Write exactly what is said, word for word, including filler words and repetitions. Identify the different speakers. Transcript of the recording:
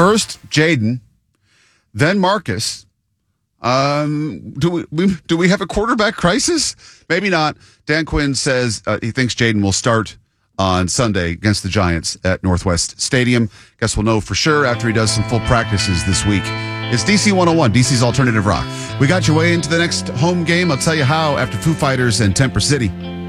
Speaker 1: First, Jaden, then Marcus. Um, do we, we do we have a quarterback crisis? Maybe not. Dan Quinn says uh, he thinks Jaden will start on Sunday against the Giants at Northwest Stadium. Guess we'll know for sure after he does some full practices this week. It's D C one oh one, D C's Alternative Rock. We got your way into the next home game. I'll tell you how after Foo Fighters and Temper City.